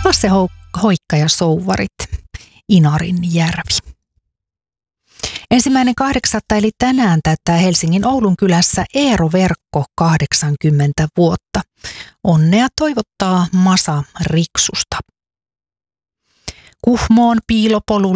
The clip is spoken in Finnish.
Hasse Hoikka ja Souvarit, Inarinjärvi. 1.8. eli tänään täyttää Helsingin Oulun kylässä Eero Verkko 80 vuotta. Onnea toivottaa Masa Riksusta. Kuhmoon piilopolulle